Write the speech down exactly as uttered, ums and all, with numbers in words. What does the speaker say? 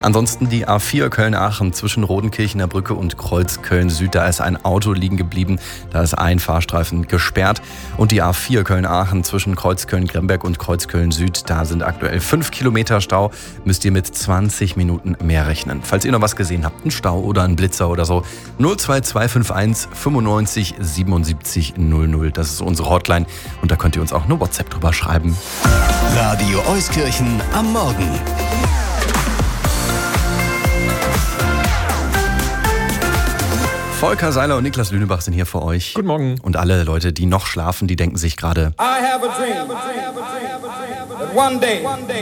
Ansonsten die A vier Köln-Aachen zwischen Rodenkirchener Brücke und Kreuz Köln-Süd. Da ist ein Auto liegen geblieben. Da ist ein Fahrstreifen gesperrt. Und die A vier Köln-Aachen zwischen Kreuz Köln-Gremberg und Kreuz Köln-Süd. Da sind aktuell fünf Kilometer Stau. Müsst ihr mit zwanzig Minuten mehr rechnen. Falls ihr noch was gesehen habt, einen Stau oder einen Blitzer oder so. null zwei zwei fünf eins fünfundneunzig siebenundsiebzig null null. Das ist unsere Hotline. Und da könnt ihr uns auch eine WhatsApp drüber schreiben. Radio Euskirchen am Morgen. Volker Seiler und Niklas Lünebach sind hier für euch. Guten Morgen. Und alle Leute, die noch schlafen, die denken sich gerade: I have a dream that one day